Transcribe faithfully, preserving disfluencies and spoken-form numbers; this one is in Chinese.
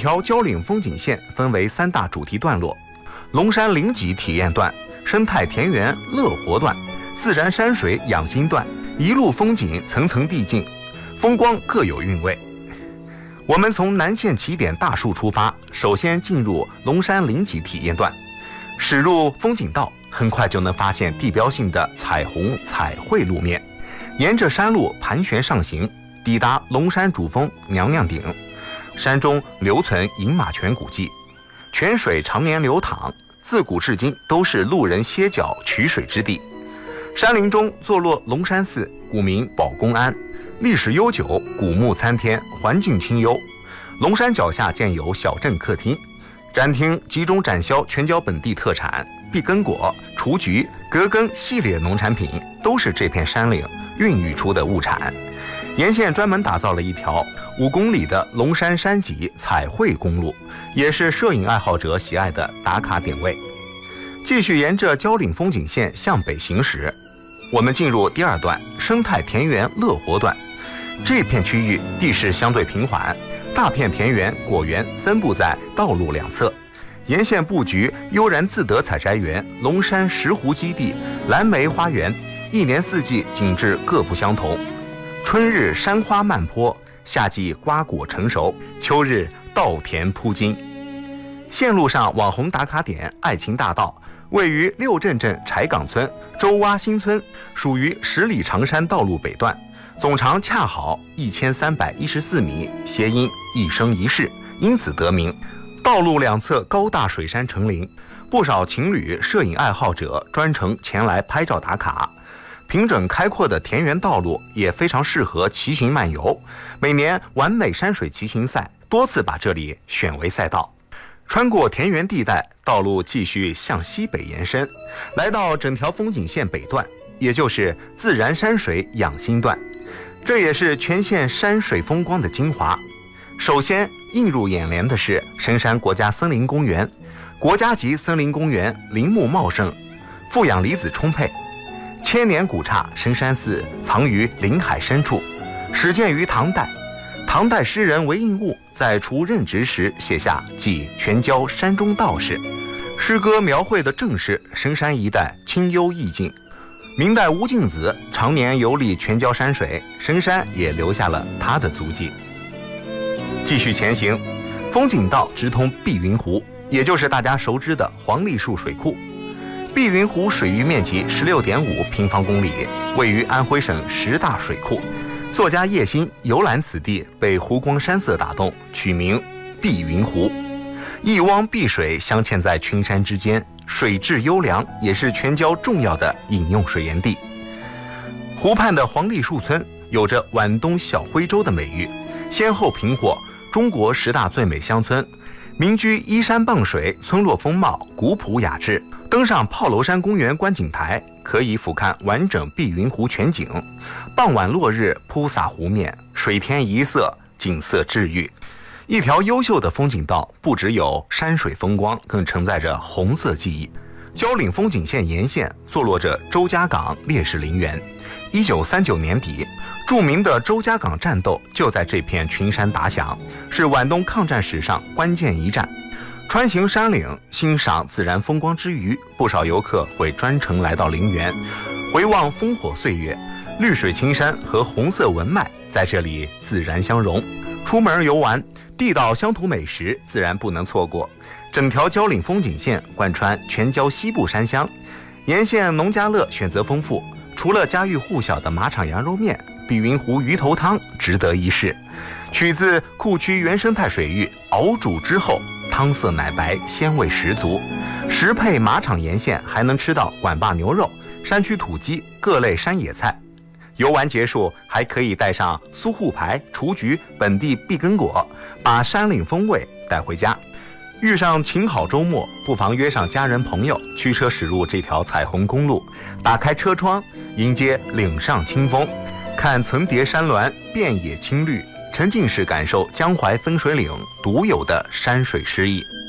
条蕉岭风景线分为三大主题段落：龙山林脊体验段、生态田园乐活段、自然山水养心段，一路风景层层递进，风光各有韵味。我们从南线起点大树出发，首先进入龙山林脊体验段，驶入风景道，很快就能发现地标性的彩虹彩绘路面，沿着山路盘旋上行，抵达龙山主峰娘娘顶。山中留存饮马泉古迹，泉水常年流淌，自古至今都是路人歇脚取水之地。山林中坐落龙山寺，古名保公庵，历史悠久，古木参天，环境清幽。龙山脚下建有小镇客厅，展厅集中展销全椒本地特产，碧根果、雏菊、葛根系列农产品都是这片山岭孕育出的物产。沿线专门打造了一条五公里的龙山山脊彩绘公路，也是摄影爱好者喜爱的打卡点位。继续沿着蕉岭风景线向北行驶，我们进入第二段生态田园乐活段。这片区域地势相对平缓，大片田园果园分布在道路两侧，沿线布局悠然自得采摘园、龙山石湖基地、蓝莓花园，一年四季景致各不相同。春日山花漫坡，夏季瓜果成熟，秋日稻田铺金。线路上网红打卡点爱情大道位于六镇镇柴岗村周洼新村，属于十里长山道路北段，总长恰好一千三百一十四米，谐音一生一世，因此得名。道路两侧高大水杉成林，不少情侣、摄影爱好者专程前来拍照打卡。平整开阔的田园道路也非常适合骑行漫游，每年完美山水骑行赛多次把这里选为赛道。穿过田园地带，道路继续向西北延伸，来到整条风景线北段，也就是自然山水养心段，这也是全线山水风光的精华。首先映入眼帘的是深山国家森林公园，国家级森林公园林木茂盛，负氧离子充沛。千年古刹深山寺藏于林海深处，始建于唐代。唐代诗人韦应物在除任职时写下《记全椒山中道士》，诗歌描绘的正是深山一带清幽意境。明代吴敬梓常年游历全椒山水，深山也留下了他的足迹。继续前行，风景道直通碧云湖，也就是大家熟知的黄栗树水库。碧云湖水域面积十六点五平方公里，位于安徽省十大水库。作家叶欣游览此地，被湖光山色打动，取名碧云湖。一汪碧水镶嵌在群山之间，水质优良，也是全椒重要的饮用水源地。湖畔的黄栗树村有着皖东小徽州的美誉，先后评获中国十大最美乡村，民居依山傍水，村落风貌古朴雅致。登上炮楼山公园观景台，可以俯瞰完整碧云湖全景。傍晚落日铺洒湖面，水天一色，景色治愈。一条优秀的风景道，不只有山水风光，更承载着红色记忆。蕉岭风景线沿线坐落着周家岗烈士陵园。一九三九年底，著名的周家岗战斗就在这片群山打响，是皖东抗战史上关键一战。穿行山岭，欣赏自然风光之余，不少游客会专程来到陵园，回望烽火岁月。绿水青山和红色文脉在这里自然相融。出门游玩，地道乡土美食自然不能错过。整条蕉岭风景线贯穿全椒西部山乡，沿线农家乐选择丰富，除了家喻户晓的马场羊肉面，碧云湖鱼头汤值得一试。取自库区原生态水域，熬煮之后汤色奶白，鲜味十足。食配马场沿线还能吃到管坝牛肉、山区土鸡、各类山野菜。游玩结束，还可以带上苏沪牌、雏菊、本地碧根果，把山岭风味带回家。遇上晴好周末，不妨约上家人朋友，驱车驶入这条彩虹公路，打开车窗，迎接岭上清风，看层叠山峦，遍野青绿，沉浸式感受江淮分水岭独有的山水诗意。